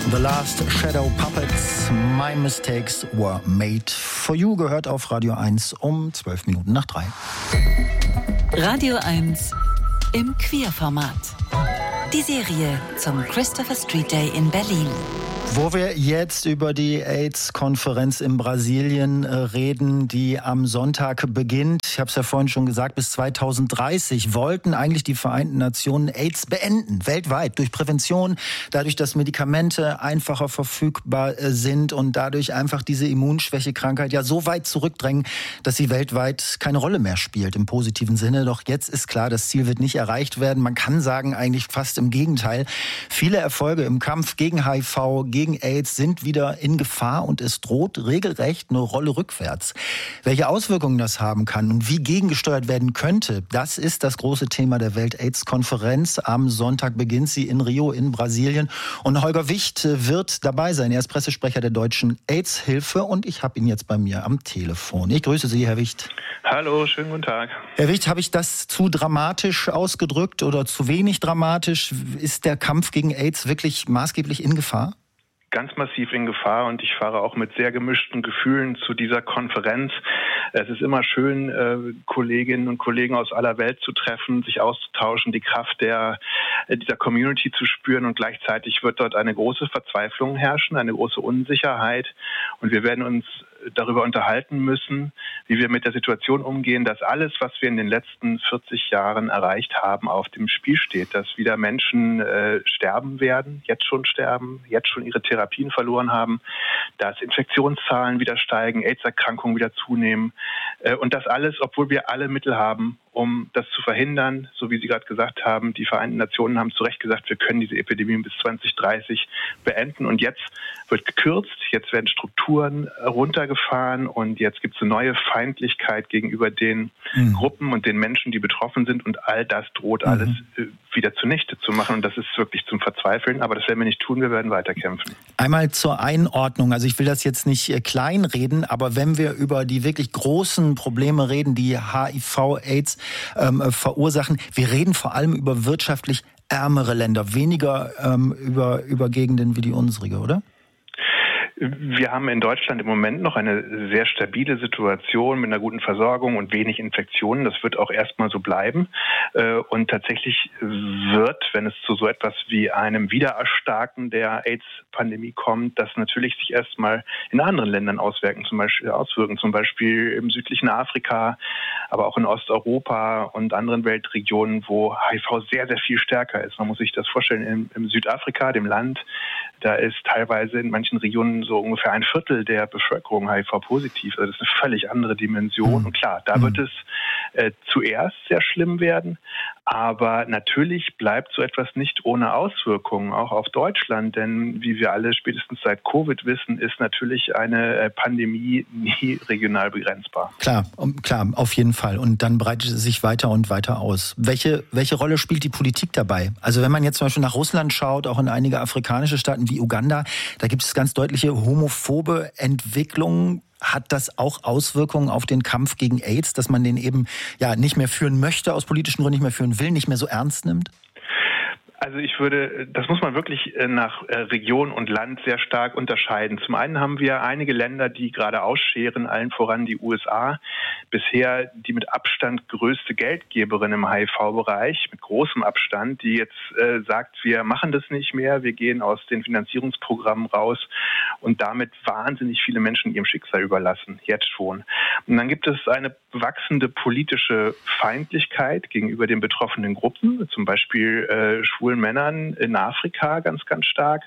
The Last Shadow Puppets, My Mistakes Were Made for You, gehört auf Radio 1 um 12 Minuten nach 3. Radio 1 im Queerformat. Die Serie zum Christopher Street Day in Berlin. Wo wir jetzt über die AIDS-Konferenz in Brasilien reden, die am Sonntag beginnt. Ich habe es ja vorhin schon gesagt, bis 2030 wollten eigentlich die Vereinten Nationen AIDS beenden, weltweit, durch Prävention, dadurch, dass Medikamente einfacher verfügbar sind und dadurch einfach diese Immunschwächekrankheit ja so weit zurückdrängen, dass sie weltweit keine Rolle mehr spielt, im positiven Sinne. Doch jetzt ist klar, das Ziel wird nicht erreicht werden. Man kann sagen, eigentlich fast im Gegenteil. Viele Erfolge im Kampf gegen HIV, gegen AIDS sind wieder in Gefahr und es droht regelrecht eine Rolle rückwärts. Welche Auswirkungen das haben kann und wie gegengesteuert werden könnte, das ist das große Thema der Welt-AIDS-Konferenz. Am Sonntag beginnt sie in Rio in Brasilien und Holger Wicht wird dabei sein. Er ist Pressesprecher der Deutschen AIDS-Hilfe und ich habe ihn jetzt bei mir am Telefon. Ich grüße Sie, Herr Wicht. Hallo, schönen guten Tag. Herr Wicht, habe ich das zu dramatisch ausgedrückt oder zu wenig dramatisch? Ist der Kampf gegen AIDS wirklich maßgeblich in Gefahr? Ganz massiv in Gefahr und ich fahre auch mit sehr gemischten Gefühlen zu dieser Konferenz. Es ist immer schön, Kolleginnen und Kollegen aus aller Welt zu treffen, sich auszutauschen, die Kraft dieser Community zu spüren und gleichzeitig wird dort eine große Verzweiflung herrschen, eine große Unsicherheit und wir werden uns darüber unterhalten müssen, wie wir mit der Situation umgehen, dass alles, was wir in den letzten 40 Jahren erreicht haben, auf dem Spiel steht, dass wieder Menschen sterben werden, jetzt schon ihre Therapien verloren haben, dass Infektionszahlen wieder steigen, AIDS-Erkrankungen wieder zunehmen und das alles, obwohl wir alle Mittel haben, um das zu verhindern, so wie Sie gerade gesagt haben. Die Vereinten Nationen haben zu Recht gesagt, wir können diese Epidemie bis 2030 beenden. Und jetzt wird gekürzt, jetzt werden Strukturen runtergefahren und jetzt gibt es eine neue Feindlichkeit gegenüber den Gruppen und den Menschen, die betroffen sind. Und all das droht alles wieder zunichte zu machen. Und das ist wirklich zum Verzweifeln. Aber das werden wir nicht tun, wir werden weiterkämpfen. Einmal zur Einordnung. Also ich will das jetzt nicht kleinreden, aber wenn wir über die wirklich großen Probleme reden, die HIV, AIDS verursachen, wir reden vor allem über wirtschaftlich ärmere Länder, weniger über Gegenden wie die unsere, oder? Wir haben in Deutschland im Moment noch eine sehr stabile Situation mit einer guten Versorgung und wenig Infektionen. Das wird auch erstmal so bleiben. Und tatsächlich wird, wenn es zu so etwas wie einem Wiedererstarken der AIDS-Pandemie kommt, das natürlich sich erstmal in anderen Ländern auswirken, zum Beispiel im südlichen Afrika, aber auch in Osteuropa und anderen Weltregionen, wo HIV sehr, sehr viel stärker ist. Man muss sich das vorstellen, im Südafrika, dem Land, da ist teilweise in manchen Regionen so ungefähr ein Viertel der Bevölkerung HIV-positiv. Also das ist eine völlig andere Dimension. Und klar, da wird es zuerst sehr schlimm werden. Aber natürlich bleibt so etwas nicht ohne Auswirkungen, auch auf Deutschland. Denn wie wir alle spätestens seit Covid wissen, ist natürlich eine Pandemie nie regional begrenzbar. Klar, auf jeden Fall. Und dann breitet es sich weiter und weiter aus. Welche Rolle spielt die Politik dabei? Also wenn man jetzt zum Beispiel nach Russland schaut, auch in einige afrikanische Staaten wie Uganda, da gibt es ganz deutliche homophobe Entwicklungen. Hat das auch Auswirkungen auf den Kampf gegen AIDS, dass man den eben nicht mehr führen möchte, aus politischen Gründen nicht mehr führen will, nicht mehr so ernst nimmt? Also das muss man wirklich nach Region und Land sehr stark unterscheiden. Zum einen haben wir einige Länder, die gerade ausscheren, allen voran die USA, bisher die mit Abstand größte Geldgeberin im HIV-Bereich, mit großem Abstand, die jetzt sagt, wir machen das nicht mehr, wir gehen aus den Finanzierungsprogrammen raus und damit wahnsinnig viele Menschen ihrem Schicksal überlassen, jetzt schon. Und dann gibt es eine wachsende politische Feindlichkeit gegenüber den betroffenen Gruppen, zum Beispiel schwulen Männern in Afrika ganz, ganz stark,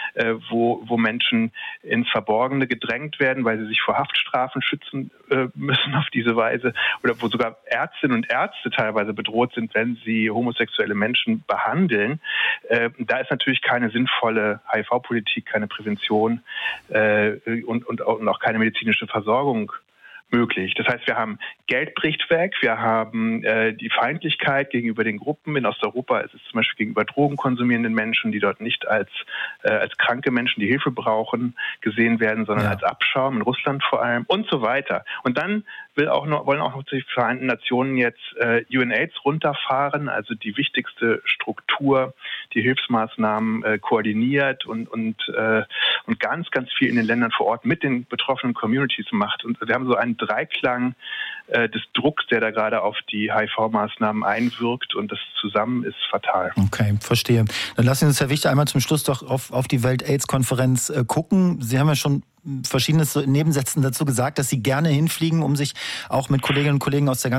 wo Menschen ins Verborgene gedrängt werden, weil sie sich vor Haftstrafen schützen müssen auf diese Weise, oder wo sogar Ärztinnen und Ärzte teilweise bedroht sind, wenn sie homosexuelle Menschen behandeln. Da ist natürlich keine sinnvolle HIV-Politik, keine Prävention und auch keine medizinische Versorgung möglich. Das heißt, wir haben Geld bricht weg, wir haben die Feindlichkeit gegenüber den Gruppen. In Osteuropa ist es zum Beispiel gegenüber drogenkonsumierenden Menschen, die dort nicht als kranke Menschen, die Hilfe brauchen, gesehen werden, sondern als Abschaum, in Russland vor allem und so weiter. Und dann wollen auch noch die Vereinten Nationen jetzt UNAIDS runterfahren, also die wichtigste Struktur, die Hilfsmaßnahmen koordiniert und ganz, ganz viel in den Ländern vor Ort mit den betroffenen Communities macht. Und wir haben so einen Dreiklang des Drucks, der da gerade auf die HIV-Maßnahmen einwirkt, und das zusammen ist fatal. Okay, verstehe. Dann lassen Sie uns, Herr Wichter, einmal zum Schluss doch auf die Welt-AIDS-Konferenz gucken. Sie haben ja schon Verschiedenes in Nebensätzen dazu gesagt, dass Sie gerne hinfliegen, um sich auch mit Kolleginnen und Kollegen aus der